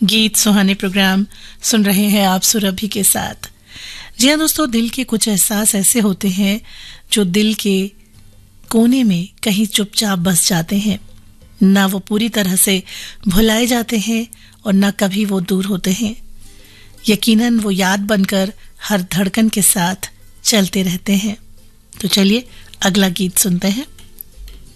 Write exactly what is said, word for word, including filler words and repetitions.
गीत सुहाने प्रोग्राम सुन रहे हैं आप सुरभि के साथ। जी हाँ दोस्तों, दिल के कुछ एहसास ऐसे होते हैं जो दिल के कोने में कहीं चुपचाप बस जाते हैं। ना वो पूरी तरह से भुलाए जाते हैं और ना कभी वो दूर होते हैं। यकीनन वो याद बनकर हर धड़कन के साथ चलते रहते हैं। तो चलिए अगला गीत सुनते हैं।